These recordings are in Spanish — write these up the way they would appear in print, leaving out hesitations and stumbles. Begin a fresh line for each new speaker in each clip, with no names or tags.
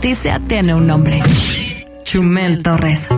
noticia tiene un nombre. Chumel Torres.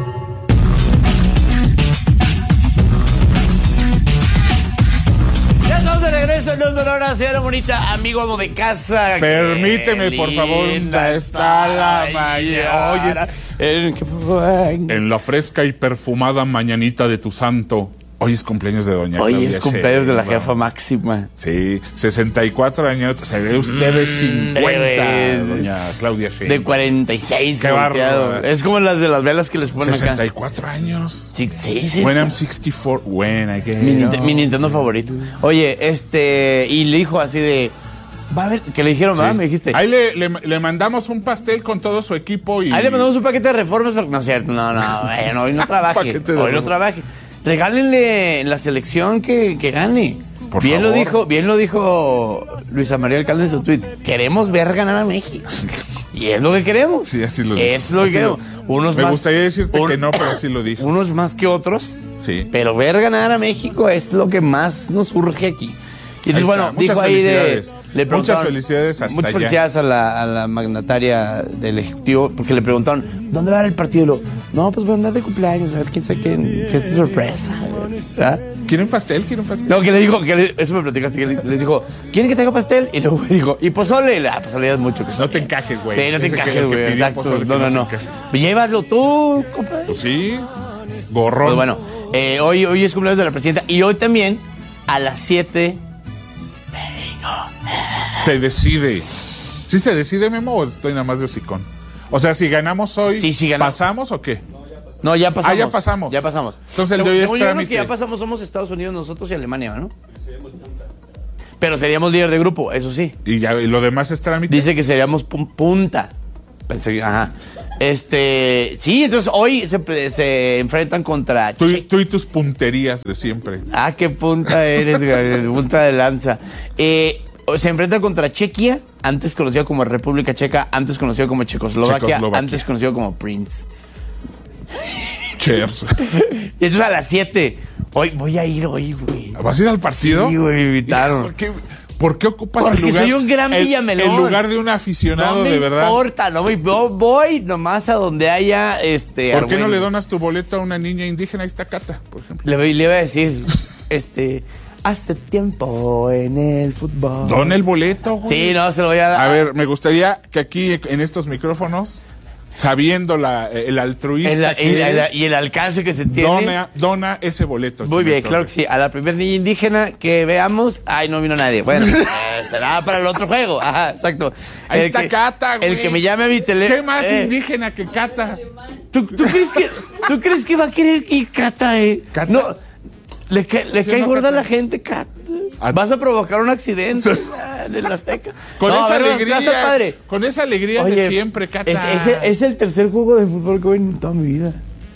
Ya estamos de regreso en Dos Horas, señora bonita, amigo amo de casa.
Permíteme, por favor, ¿dónde está la mañana? En la fresca y perfumada mañanita de tu santo. Hoy es cumpleaños de doña
Hoy
Claudia
es cumpleaños de la
Sheinbaum.
jefa máxima.
Sí, 64 años. Se ve usted de 50, doña Claudia Sheinbaum.
De 46.
Qué bárbaro.
Es como las de las velas que les ponen
64 años.
Sí, sí, sí.
When I'm 64, when I get
Mi Nintendo favorito. Oye, y le dijo así de... Va a ver, que le dijeron, ¿verdad?
Sí.
Me dijiste.
Ahí le mandamos un pastel con todo su equipo y...
Ahí le mandamos un paquete de reformas, pero no es cierto. No, bueno, hoy no trabaje.
Paquete de
Hoy no
reformas.
trabaje. Regálenle la selección que gane.
Por
bien
favor.
lo dijo Luisa María Alcalde en su tweet. Queremos ver ganar a México. Y es lo que queremos.
Sí, así lo dijo.
Es lo que
Así
queremos.
Me gustaría decirte que no, pero sí lo dijo.
Unos más que otros.
Sí.
Pero ver ganar a México es lo que más nos urge aquí. Y entonces,
Ahí
bueno,
está. Muchas
dijo ahí
felicidades.
le preguntaron-
Muchas felicidades hasta
Muchas
allá.
felicidades a la magnataria del Ejecutivo, porque le preguntaron, ¿dónde va a dar el partido? Y lo, no, pues voy a andar de cumpleaños, a ver quién sabe qué fiesta sorpresa. ¿Ah?
¿Quieren pastel? ¿Quieren pastel?
No, que le dijo, eso me platicaste, que les dijo, ¿quieren que traiga pastel? Y luego dijo, ¿y pozole? Pozole ya es mucho.
No te encajes, güey.
Sí, no te
Ese que-
encajes,
el que
güey,
pidió
exacto.
pozole, que
No.
se encaje.
Llévalo tú, compadre.
Pues sí, gorrón.
Pues bueno, hoy es cumpleaños de la presidenta y hoy también a las 7.
Se decide. ¿Sí se decide, Memo, o estoy nada más de hocicón? O sea, si ganamos hoy,
Sí, sí ganamos.
¿pasamos o qué?
No, ya pasamos.
Ah, ya pasamos.
Ya pasamos.
Entonces el de hoy es
Según yo, los
trámite.
que ya pasamos somos Estados Unidos, nosotros y Alemania, ¿no? Pero seríamos líder de grupo, eso sí.
Y ya y lo demás es trámite.
Dice que seríamos punta. Pensé, ajá. Sí, entonces hoy se enfrentan contra...
Tú y tus punterías de siempre.
Ah, qué punta eres, güey, punta de lanza. Se enfrenta contra Chequia, antes conocido como República Checa, antes conocido como Checoslovaquia, antes conocido como Prince.
Chefs.
Y entonces a las 7, hoy voy a ir hoy, güey.
¿Vas a ir al partido?
Sí, güey, me invitaron.
¿Por qué ocupas
Porque
el lugar?
soy un gran Villamelón.
El lugar de un aficionado,
No me
de verdad.
importa, yo voy nomás a donde haya
¿Por qué no le donas tu boleto a una niña indígena? Ahí está Cata, por ejemplo.
Le iba a decir, hace tiempo en el fútbol.
Dona el boleto, güey.
Sí, no, se lo voy a dar.
A ver, me gustaría que aquí en estos micrófonos, sabiendo el altruista que eres,
y el alcance que se tiene.
dona ese boleto.
Muy bien,
Chumel
claro que
Torres.
sí. A la primera niña indígena que veamos, no vino nadie. Bueno, será para el otro juego. Ajá, exacto.
Ahí está Cata, güey.
El que me llame a mi teléfono.
¿Qué más indígena que Cata?
¿Tú crees que va a querer ir Cata,
Cata.
No, le cae
no,
gorda a
Cata.
la gente, Cata.
Ah.
Vas a provocar un accidente en la Azteca.
Con
No,
esa
a ver,
alegría,
está padre.
con esa alegría
Oye,
de siempre, Cata.
Es el tercer juego de fútbol que voy en toda mi vida.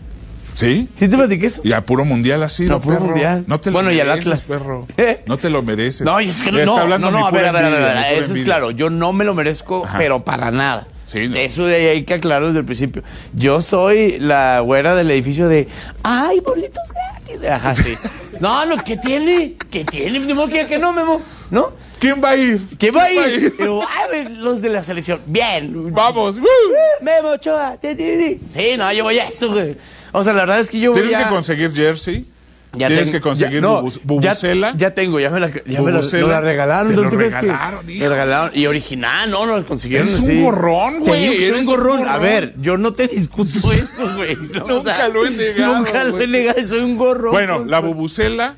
¿Sí?
¿Sí te platiqué eso?
Y a puro mundial así,
No, puro
perro.
mundial.
No te lo
Bueno, y al
mereces,
Atlas.
perro.
¿Eh?
No te lo mereces.
No, es que
Ya
no,
está hablando
no,
mi
a ver,
pura
a ver,
envidia, mi pura
eso es
envidia.
claro, yo no me lo merezco,
Ajá.
pero para nada.
Sí, no.
Eso hay que aclararlo desde el principio. Yo soy la güera del edificio de, ¡ay, boletos gratis! Ajá, sí. No, ¿qué tiene? ¿Qué tiene? Ni modo que no, Memo, ¿no?
¿Quién va a ir?
¿Quién va a ir? Pero, los de la selección. Bien.
Vamos.
Memo Ochoa. Sí, no, yo voy a eso, güey. O sea, la verdad es que yo voy
Tienes
a...
que conseguir jersey.
Ya
Tienes
tengo-
que conseguir
ya-
bubucela.
Ya tengo, ya me la
Bubucela.
la regalaron.
Te
¿no?
lo
¿Tú crees que-
regalaron, hijo.
Me regalaron. Y original, no, lo consiguieron
Eres
así.
un gorrón, güey.
Te digo que soy
Eres
un
un
gorrón. A
gorrón.
ver, yo no te discuto eso, güey. No,
Nunca lo he negado,
Nunca lo he
güey.
negado, soy un gorrón.
Bueno, la bubucela,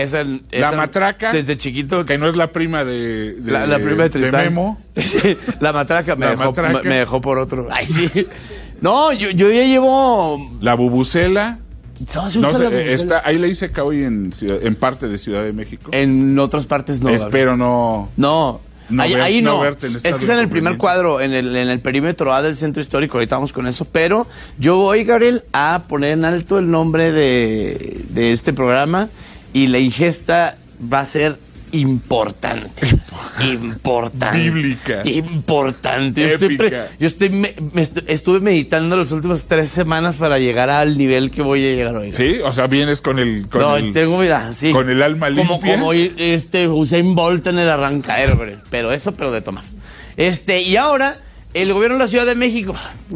Esa
matraca,
Desde chiquito.
que no es la prima de
La prima de Tristán.
Memo.
Sí, la matraca me
La
dejó
matraca.
me dejó por otro. Ay, sí. No, yo ya llevo...
La bubucela.
No, se
No
usa
sé,
la bubucela.
está, ahí le hice que hoy en parte de Ciudad de México.
En otras partes no.
Espero no.
No,
No
ahí
no
no.
verte en
Es
estado
que está en el primer
inconveniente.
cuadro, en el perímetro A del centro histórico. Ahorita vamos con eso. Pero yo voy, Gabriel, a poner en alto el nombre de este programa y la ingesta va a ser importante. Importante.
Bíblica.
Importante.
Épica.
Estuve meditando las últimas 3 semanas para llegar al nivel que voy a llegar hoy.
Sí, o sea, vienes con el
Mira, sí.
con el alma limpia.
Como ir, Usain Bolt en el arrancadero, pero de tomar. Y ahora, el gobierno de la Ciudad de México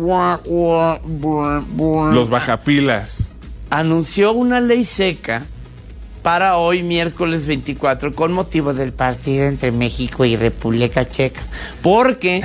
Los bajapilas.
anunció una ley seca para hoy, miércoles 24, con motivo del partido entre México y República Checa. Porque...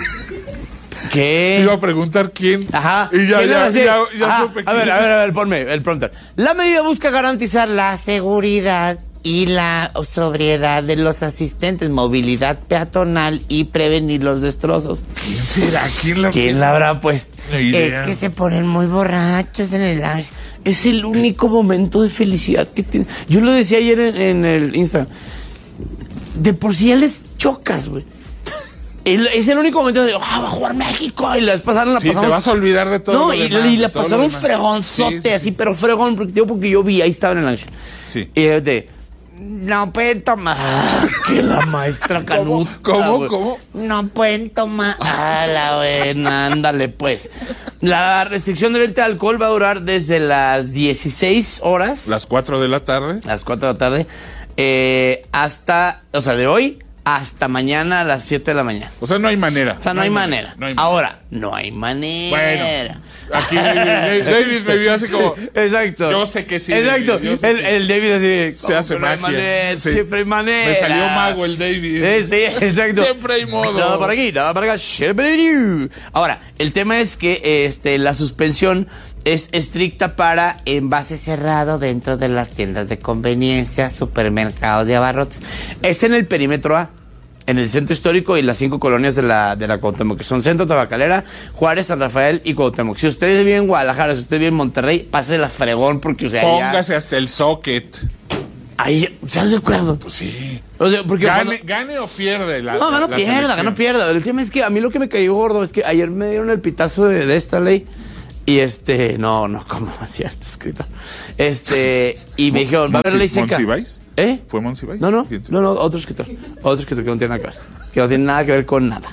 ¿Qué?
Iba a preguntar quién.
Ajá.
Y ya supe
a ver, ponme el prompter. La medida busca garantizar la seguridad y la sobriedad de los asistentes, movilidad peatonal y prevenir los destrozos.
¿Quién será?
¿Quién la habrá puesto?
No idea.
Es que se ponen muy borrachos en el aire. Es el único momento de felicidad que tiene. Yo lo decía ayer en el Instagram. De por sí ya les chocas, güey. Es el único momento de, va a jugar México. Y la vez pasada la pasamos.
Te vas a olvidar de todo.
No,
lo demás,
y la
de todo
pasaron
lo demás.
fregonzote,
Sí.
así, pero fregón, porque yo vi, ahí estaba en el ángel.
Sí.
Y de, no pueden tomar. Que la maestra Canuta.
¿Cómo?
No pueden tomar. La buena, ándale, pues. La restricción de venta de alcohol va a durar desde las 16 horas.
Las 4 de la tarde.
Las 4 de la tarde. Hasta, o sea, de hoy hasta mañana a las 7 de la mañana.
O sea, no hay manera.
O sea, no hay manera.
No hay manera.
Ahora, no hay manera.
Bueno, aquí David me vio así como...
Exacto.
Yo sé que sí.
Exacto.
Yo sé que
El David así...
se hace
no hay
magia.
manera,
Sí.
siempre hay manera.
Me salió mago el David.
Sí, exacto.
Siempre hay modo.
Nada para aquí, nada para acá. Ahora, el tema es que la suspensión es estricta para envase cerrado dentro de las tiendas de conveniencia, supermercados y abarrotes. Es en el perímetro A, en el centro histórico y las 5 colonias de la Cuauhtémoc, que son Centro, Tabacalera, Juárez, San Rafael y Cuauhtémoc. Si usted vive en Guadalajara, si usted vive en Monterrey, pase la fregón porque, o sea,
Póngase hasta el socket.
ahí, ¿estás de acuerdo?
Pues sí.
O sea, porque
Gane o pierde la
no, gano
la
pierda,
selección.
gano pierda. El tema es que a mí lo que me cayó gordo es que ayer me dieron el pitazo de esta ley. Y no, como es cierto, escritor. Y me dijeron, va a haber ley seca.
¿Monsiváis?
¿Eh?
¿Fue Monsiváis?
No, otro escritor. Otro escritor que no tiene nada que ver. Que no tiene nada que ver con nada.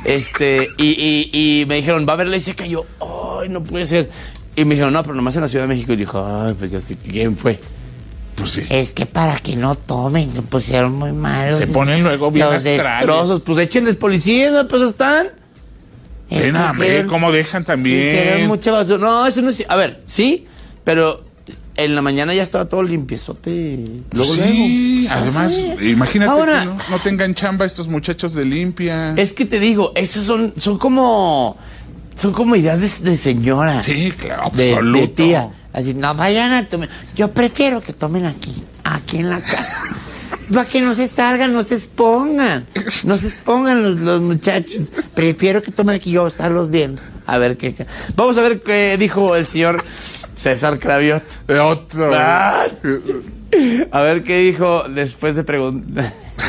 Y me dijeron, va a haber ley seca. Y yo, ay, no puede ser. Y me dijeron, no, pero nomás en la Ciudad de México. Y dijo, ay, pues ya sé quién fue.
Pues sí.
Es que para que no tomen, se pusieron muy malos.
Se ponen luego bien
los
astrales.
destrozos. Pues échenles policías, ¿no? Pues están.
Ven a ver cómo dejan
Hicieron
también.
mucha basura. No, eso no es... A ver, sí, pero en la mañana ya estaba todo limpiezote.
Sí, además, imagínate
Ahora,
que no tengan chamba estos muchachos de limpia.
es que te digo, esos son como ideas de señora.
Sí, claro,
de
absoluto.
tía. Así, no vayan a tomar. Yo prefiero que tomen aquí en la casa. Para que no se salgan, no se expongan. No se expongan los muchachos. Prefiero que tomen aquí, yo estarlos viendo. A ver qué. Vamos a ver qué dijo el señor César Craviot.
Otro.
Ah. A ver qué dijo después de preguntar.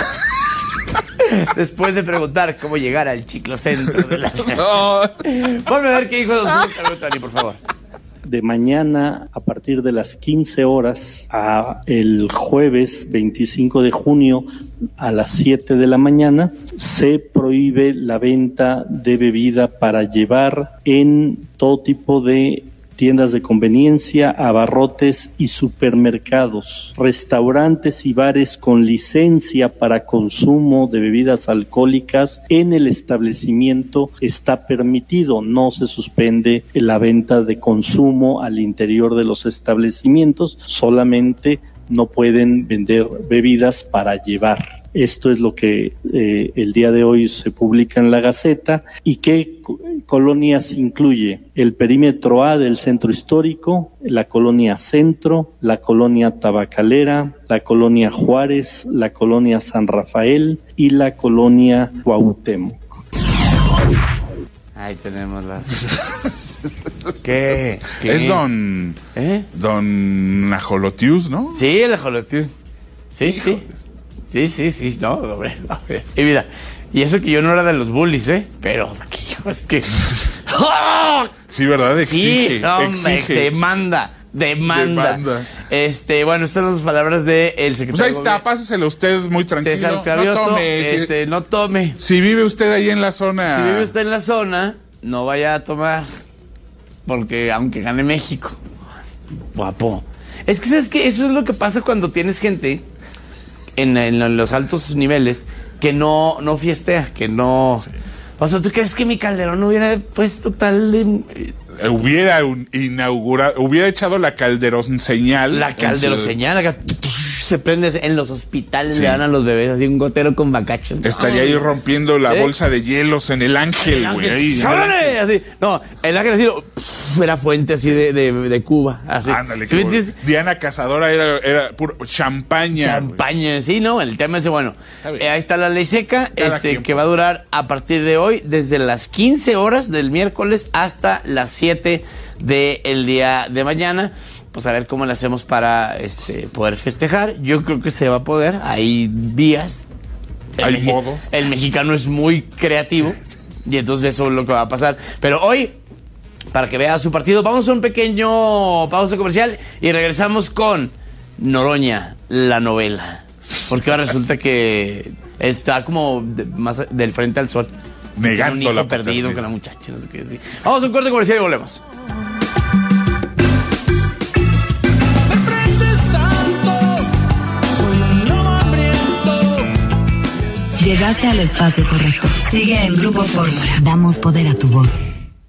Después de preguntar cómo llegar al chiclocentro de la ciudad. Ponme a ver qué dijo el señor Craviot, Dani, por favor.
De mañana a partir de las 15 horas a el jueves 25 de junio a las 7 de la mañana se prohíbe la venta de bebida para llevar en todo tipo de tiendas de conveniencia, abarrotes y supermercados, restaurantes y bares con licencia para consumo de bebidas alcohólicas en el establecimiento está permitido, no se suspende la venta de consumo al interior de los establecimientos, solamente no pueden vender bebidas para llevar. Esto es lo que el día de hoy se publica en la Gaceta. ¿Y qué colonias incluye? El perímetro A del centro histórico, la colonia Centro, la colonia Tabacalera, la colonia Juárez, la colonia San Rafael y la colonia Cuauhtémoc.
Ahí tenemos las... ¿Qué?
Es don Ajolotius, ¿no?
Sí, el ajolotius. Sí. Sí, no, hombre. Y mira, y eso que yo no era de los bullies, pero hijo, es que...
Sí, ¿verdad? Exige.
Sí, hombre,
exige.
demanda. Bueno, estas son las palabras del
Pues
secretario.
ahí está, páseselo usted muy tranquilo.
César Cravioto,
no tome.
no tome.
Si vive usted ahí en la zona.
Si vive usted en la zona, no vaya a tomar, porque aunque gane México, guapo. Es que, ¿sabes qué? Eso es lo que pasa cuando tienes gente en los altos niveles que no fiestea, que no...
Sí.
O sea, ¿tú crees que mi Calderón hubiera puesto tal...
Hubiera echado la Calderón señal.
La Calderón señal, acá se prende en los hospitales, le dan a los bebés así un gotero con bacachos.
Estaría ahí rompiendo la bolsa de hielos en el Ángel, güey.
Así. No, el Ángel así era fuente así de Cuba. Así.
Ándale, ¿sí? Diana Cazadora era puro champaña.
Champaña, sí, ¿no? El tema es, bueno, ahí está la ley seca, que va a durar a partir de hoy, desde las 15 horas del miércoles hasta las 7 del día de mañana. Pues a ver cómo le hacemos para poder festejar. Yo creo que se va a poder. Hay vías.
Hay modos.
El mexicano es muy creativo y entonces eso es lo que va a pasar. Pero hoy, para que vea su partido, vamos a un pequeño pausa comercial y regresamos con Noroña, la novela. Porque ahora resulta que está como más del frente al sol.
Negando la
perdido con la muchacha. No sé qué decir. Vamos a un corte comercial y volvemos.
Llegaste al espacio correcto. Sigue en Grupo Fórmula. Damos poder a tu voz.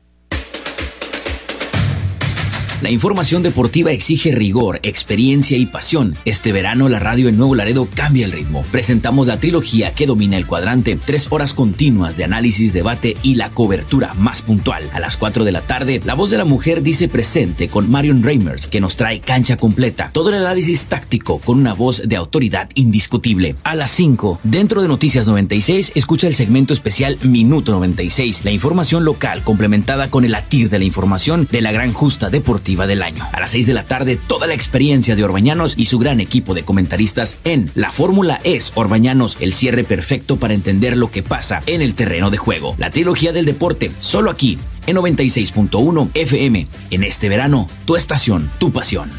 La información deportiva exige rigor, experiencia y pasión. Este verano la radio en Nuevo Laredo cambia el ritmo. Presentamos la trilogía que domina el cuadrante, 3 horas continuas de análisis, debate y la cobertura más puntual. A las 4 de la tarde, La Voz de la Mujer dice presente con Marion Reimers, que nos trae cancha completa. Todo el análisis táctico con una voz de autoridad indiscutible. A las 5, dentro de Noticias 96, escucha el segmento especial Minuto 96, la información local complementada con el latir de la información de la gran justa deportiva del año. A las 6 de la tarde, toda la experiencia de Orbañanos y su gran equipo de comentaristas en La Fórmula es Orbañanos, el cierre perfecto para entender lo que pasa en el terreno de juego. La trilogía del deporte, solo aquí, en 96.1 FM. En este verano, tu estación, tu pasión.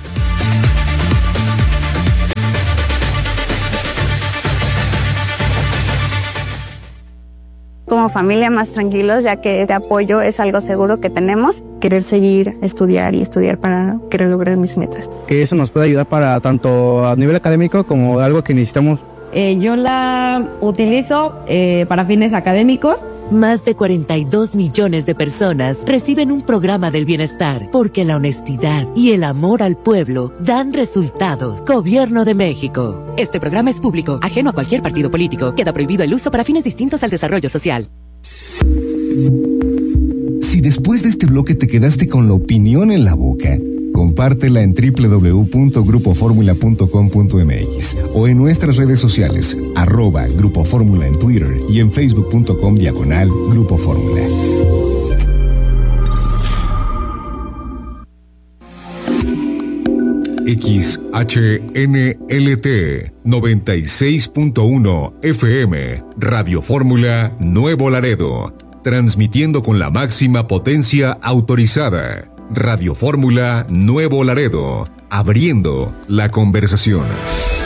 Como familia más tranquilos, ya que este apoyo es algo seguro que tenemos. Querer seguir estudiar para querer lograr mis metas.
Que eso nos puede ayudar para tanto a nivel académico como algo que necesitamos.
Yo la utilizo para fines académicos.
Más de 42 millones de personas reciben un programa del bienestar porque la honestidad y el amor al pueblo dan resultados. Gobierno de México. Este programa es público, ajeno a cualquier partido político. Queda prohibido el uso para fines distintos al desarrollo social.
Si después de este bloque te quedaste con la opinión en la boca, compártela en www.grupoformula.com.mx o en nuestras redes sociales, @Grupo Fórmula en Twitter y en facebook.com/Grupo Fórmula. XHNLT 96.1 FM, Radio Fórmula Nuevo Laredo, transmitiendo con la máxima potencia autorizada. Radio Fórmula Nuevo Laredo, abriendo la conversación.